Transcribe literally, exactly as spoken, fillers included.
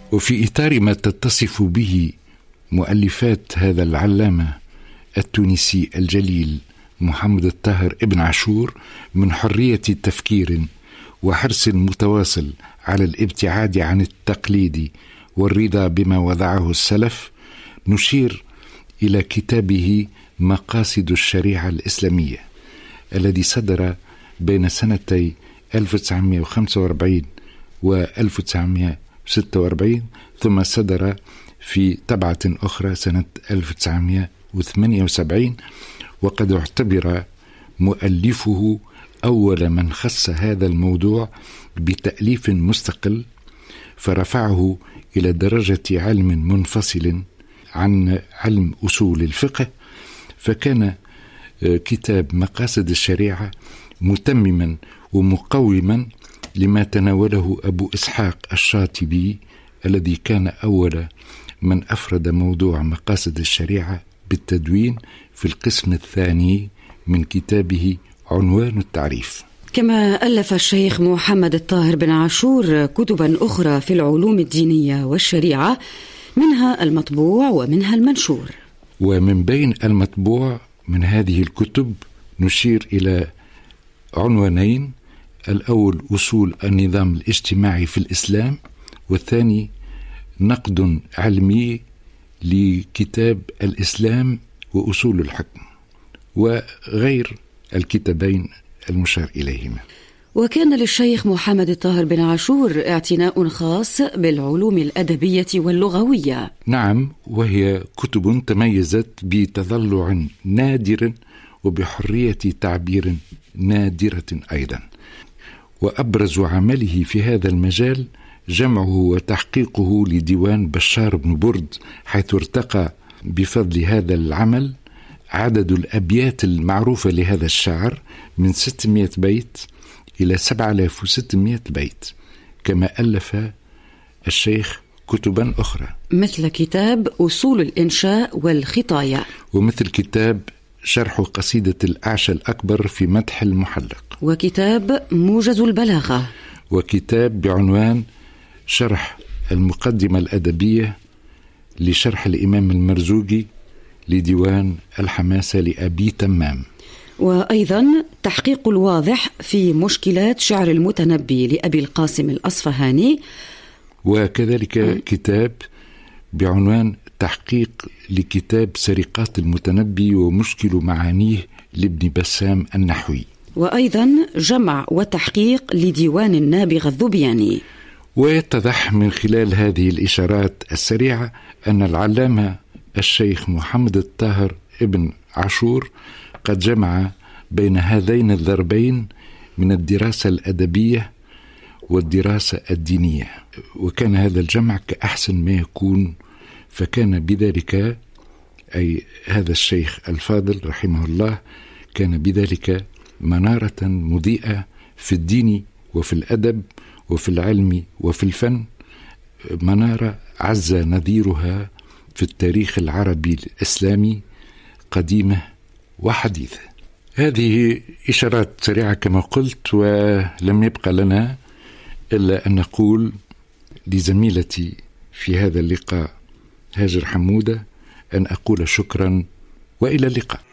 وفي إطار ما تتصف به مؤلفات هذا العلامة التونسي الجليل محمد الطاهر ابن عاشور من حرية تفكير وحرص متواصل على الابتعاد عن التقليد والرضا بما وضعه السلف، نشير إلى كتابه مقاصد الشريعة الإسلامية الذي صدر بين سنتي ألف وتسعمائة وخمسة وأربعين و ألف وتسعمائة وستة وأربعين، ثم صدر في طبعة أخرى سنة ألف وتسعمائة وثمانية وسبعين، وقد اعتبر مؤلفه أول من خص هذا الموضوع بتأليف مستقل، فرفعه إلى درجة علم منفصل عن علم أصول الفقه. فكان كتاب مقاصد الشريعة متمما ومقوما لما تناوله أبو إسحاق الشاطبي الذي كان أول من أفرد موضوع مقاصد الشريعة بالتدوين في القسم الثاني من كتابه عنوان التعريف. كما ألف الشيخ محمد الطاهر بن عاشور كتبا أخرى في العلوم الدينية والشريعة، منها المطبوع ومنها المنشور. ومن بين المطبوع من هذه الكتب نشير إلى عنوانين: الأول أصول النظام الاجتماعي في الإسلام، والثاني نقد علمي لكتاب الإسلام وأصول الحكم، وغير الكتابين المشار إليهما. وكان للشيخ محمد الطاهر بن عاشور اعتناء خاص بالعلوم الأدبية واللغوية. نعم، وهي كتب تميزت بتضلع نادر وبحرية تعبير نادرة أيضا. وأبرز عمله في هذا المجال جمعه وتحقيقه لديوان بشار بن برد، حيث ارتقى بفضل هذا العمل عدد الأبيات المعروفة لهذا الشاعر من ستمائة بيت إلى سبعة آلاف وستمائة بيت. كما ألف الشيخ كتبا أخرى مثل كتاب أصول الإنشاء والخطايا، ومثل كتاب شرح قصيدة الأعشى الأكبر في مدح المحلق، وكتاب موجز البلاغة، وكتاب بعنوان شرح المقدمة الأدبية لشرح الإمام المرزوقي لديوان الحماسة لأبي تمام، وأيضا تحقيق الواضح في مشكلات شعر المتنبي لأبي القاسم الأصفهاني، وكذلك كتاب بعنوان تحقيق لكتاب سرقات المتنبي ومشكل معانيه لابن بسام النحوي، وأيضا جمع وتحقيق لديوان النابغة الذبياني. ويتضح من خلال هذه الإشارات السريعة أن العلامة الشيخ محمد الطاهر ابن عاشور قد جمع بين هذين الضربين من الدراسة الأدبية والدراسة الدينية، وكان هذا الجمع كأحسن ما يكون. فكان بذلك، أي هذا الشيخ الفاضل رحمه الله، كان بذلك منارة مضيئة في الدين وفي الأدب وفي العلم وفي الفن، منارة عز نظيرها في التاريخ العربي الإسلامي قديمة وحديثة. هذه إشارات سريعة كما قلت، ولم يبقى لنا إلا أن نقول لزميلتي في هذا اللقاء هاجر حمودة أن أقول شكرا وإلى اللقاء.